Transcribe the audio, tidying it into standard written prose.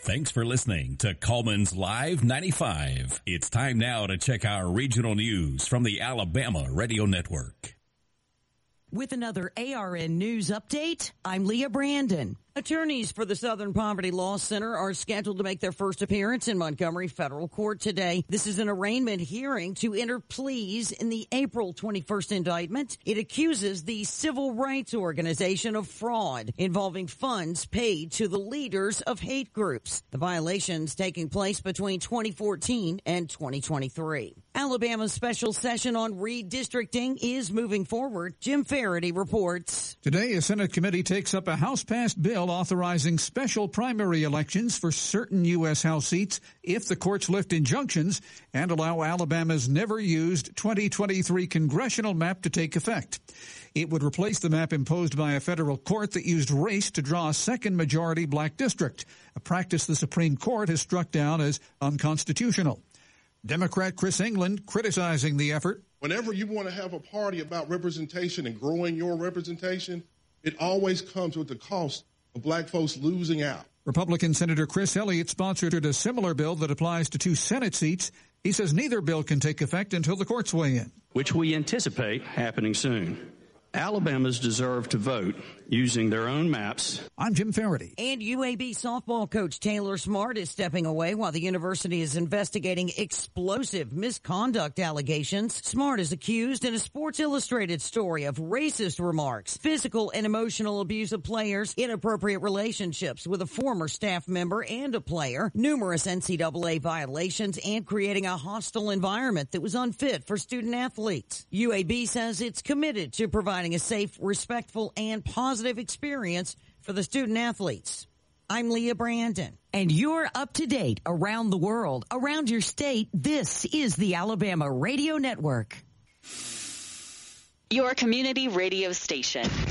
Thanks for listening to Coleman's Live 95. It's time now to check our regional news from the Alabama Radio Network. With another ARN News update, I'm Leah Brandon. Attorneys for the Southern Poverty Law Center are scheduled to make their first appearance in Montgomery Federal Court today. This is an arraignment hearing to enter pleas in the April 21st indictment. It accuses the civil rights organization of fraud involving funds paid to the leaders of hate groups. The violations taking place between 2014 and 2023. Alabama's special session on redistricting is moving forward. Jim Faraday reports. Today, a Senate committee takes up a House-passed bill authorizing special primary elections for certain U.S. House seats if the courts lift injunctions and allow Alabama's never-used 2023 congressional map to take effect. It would replace the map imposed by a federal court that used race to draw a second-majority black district, a practice the Supreme Court has struck down as unconstitutional. Democrat Chris England criticizing the effort. Whenever you want to have a party about representation and growing your representation, it always comes with the cost of black folks losing out. Republican Senator Chris Elliott sponsored a similar bill that applies to 2 Senate seats. He says neither bill can take effect until the courts weigh in. Which we anticipate happening soon. Alabamans deserve to vote using their own maps. I'm Jim Faraday. And UAB softball coach Taylor Smart is stepping away while the university is investigating explosive misconduct allegations. Smart is accused in a Sports Illustrated story of racist remarks, physical and emotional abuse of players, inappropriate relationships with a former staff member and a player, numerous NCAA violations, and creating a hostile environment that was unfit for student athletes. UAB says it's committed to providing a safe, respectful, and positive experience for the student athletes. I'm Leah Brandon. And you're up to date around the world, around your state. This is the Alabama Radio Network. Your community radio station.